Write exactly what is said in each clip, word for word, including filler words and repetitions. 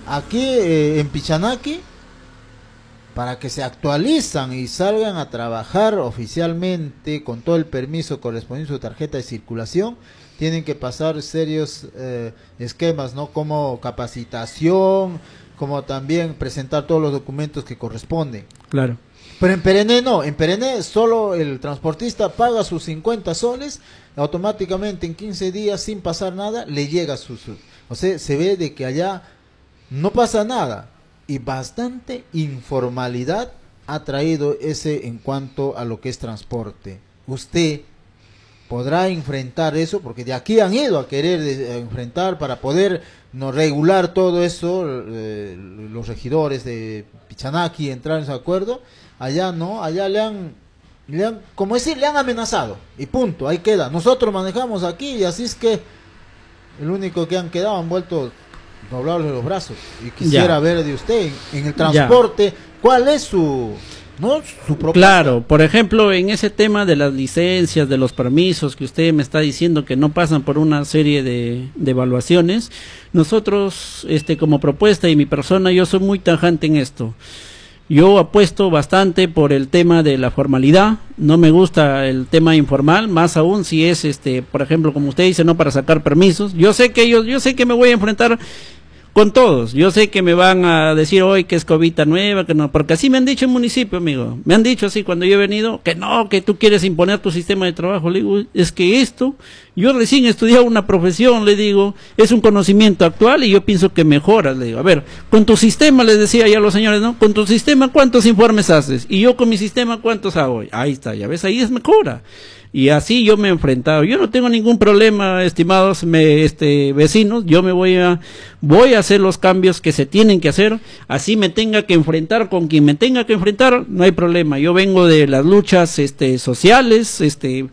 aquí eh, en Pichanaki, para que se actualizan y salgan a trabajar oficialmente con todo el permiso correspondiente a su tarjeta de circulación, tienen que pasar serios eh, esquemas, ¿no? Como capacitación, como también presentar todos los documentos que corresponden. Claro. Pero en Perené no, en Perené solo el transportista paga sus cincuenta soles, automáticamente en quince días sin pasar nada le llega su, su o sea, se ve de que allá no pasa nada y bastante informalidad ha traído ese en cuanto a lo que es transporte. Usted podrá enfrentar eso, porque de aquí han ido a querer de, a enfrentar para poder no regular todo eso, eh, los regidores de Pichanaki entrar en ese acuerdo. Allá no, allá le han, le han, como decir, le han amenazado y punto, ahí queda. Nosotros manejamos aquí y así es que el único que han quedado han vuelto doblados los brazos. Y quisiera ya. ver de usted en, en el transporte, ya. ¿cuál es su, no, su propuesta? Claro, por ejemplo, en ese tema de las licencias, de los permisos que usted me está diciendo que no pasan por una serie de, de evaluaciones, nosotros, este, como propuesta y mi persona, yo soy muy tajante en esto. Yo apuesto bastante por el tema de la formalidad, no me gusta el tema informal, más aún si es, este, por ejemplo, como usted dice, no para sacar permisos. Yo sé que ellos, yo sé que me voy a enfrentar con todos, yo sé que me van a decir hoy que es cobita nueva, que no, porque así me han dicho en municipio, amigo, me han dicho así cuando yo he venido, que no, que tú quieres imponer tu sistema de trabajo. Le digo, es que esto, yo recién he estudiado una profesión, le digo, es un conocimiento actual y yo pienso que mejoras, le digo, a ver, con tu sistema, les decía ya a los señores, ¿no? Con tu sistema, ¿cuántos informes haces? Y yo con mi sistema, ¿cuántos hago? Ahí está, ya ves, ahí es mejora. Y así yo me he enfrentado. Yo no tengo ningún problema, estimados me, este, vecinos. Yo me voy a, voy a hacer los cambios que se tienen que hacer. Así me tenga que enfrentar con quien me tenga que enfrentar, no hay problema. Yo vengo de las luchas, este, sociales, este,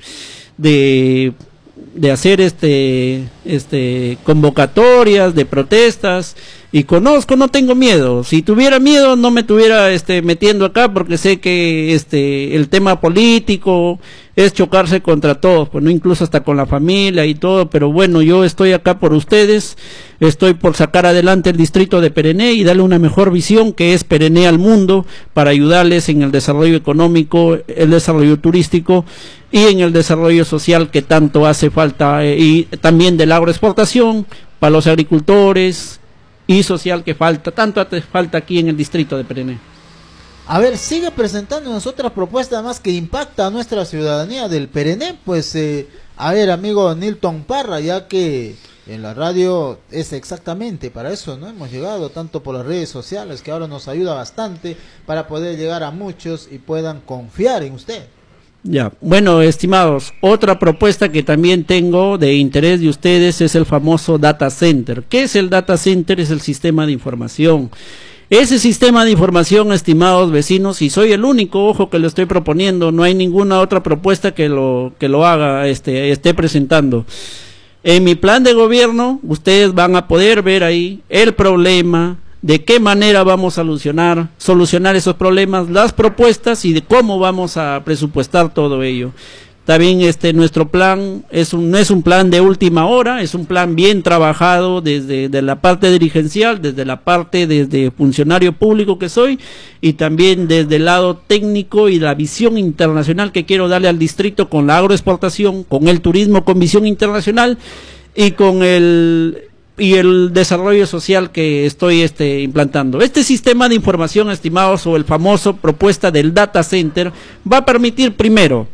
de, de hacer, este, este, convocatorias, de protestas. Y conozco, no tengo miedo. Si tuviera miedo, no me estuviera este, metiendo acá, porque sé que este, el tema político es chocarse contra todos, pues no, incluso hasta con la familia y todo. Pero bueno, yo estoy acá por ustedes, estoy por sacar adelante el distrito de Perené y darle una mejor visión que es Perené al mundo, para ayudarles en el desarrollo económico, el desarrollo turístico y en el desarrollo social que tanto hace falta, eh, y también de la agroexportación para los agricultores y social que falta, tanto hace falta aquí en el distrito de Perené. A ver, sigue presentándonos otra propuesta más que impacta a nuestra ciudadanía del Perené, pues, eh, a ver, amigo Nilton Parra, ya que en la radio es exactamente para eso, ¿no? Hemos llegado tanto por las redes sociales, que ahora nos ayuda bastante para poder llegar a muchos y puedan confiar en usted. Ya, bueno, estimados, otra propuesta que también tengo de interés de ustedes es el famoso data center. ¿Qué es el data center? Es el sistema de información. Ese sistema de información, estimados vecinos, y soy el único, ojo, que lo estoy proponiendo, no hay ninguna otra propuesta que lo que lo haga, este, esté presentando. En mi plan de gobierno, ustedes van a poder ver ahí el problema, de qué manera vamos a solucionar, solucionar esos problemas, las propuestas y de cómo vamos a presupuestar todo ello. También este nuestro plan es un, no es un plan de última hora, es un plan bien trabajado desde de la parte dirigencial, desde la parte desde funcionario público que soy, y también desde el lado técnico y la visión internacional que quiero darle al distrito con la agroexportación, con el turismo con visión internacional y con el y el desarrollo social que estoy este implantando. Este sistema de información, estimados, o el famoso propuesta del data center, va a permitir primero,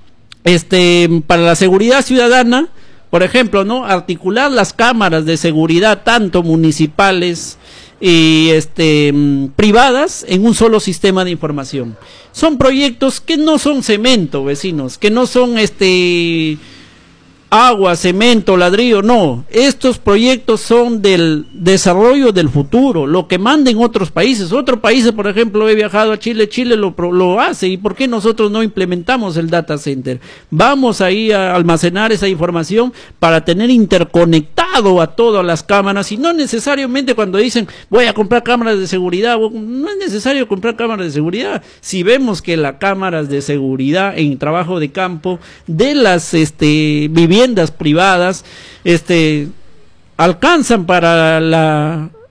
este, para la seguridad ciudadana, por ejemplo, ¿no?, articular las cámaras de seguridad, tanto municipales y este privadas, en un solo sistema de información. Son proyectos que no son cemento, vecinos, que no son este agua, cemento, ladrillo, no. Estos proyectos son del desarrollo del futuro, lo que manden otros países. Otros países, por ejemplo, he viajado a Chile, Chile lo, lo hace, ¿y por qué nosotros no implementamos el data center? Vamos ahí a almacenar esa información para tener interconectado a todas las cámaras, y no necesariamente cuando dicen voy a comprar cámaras de seguridad, no es necesario comprar cámaras de seguridad. Si vemos que las cámaras de seguridad en trabajo de campo de las este viviendas privadas este alcanzan para la